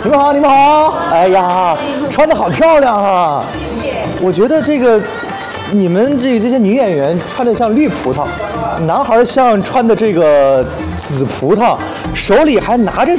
你们好，你们好。哎呀，穿的好漂亮啊！我觉得你们这些女演员穿的像绿葡萄，男孩像穿的这个紫葡萄，手里还拿着